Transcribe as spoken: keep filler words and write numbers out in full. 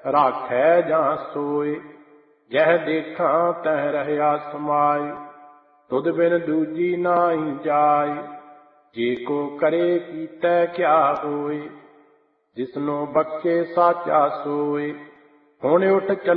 ਰਾਖੈ ਜਾਂ ਸੋਏ। ਜਹ ਦੇਖਾਂ ਤਹ ਰਹਿਆ ਸਮਾਏ, ਤੁਧ ਬਿਨ ਦੂਜੀ ਨਾਹੀ ਜਾਏ। ਜੇ ਕੋ ਕਰੇ ਕੀਤੈ ਕਿਆ ਹੋਏ, ਜਿਸਨੋ ਬਖਸ਼ੇ ਸਾਚਾ ਸੋਏ। ਹੁਣ ਉਠ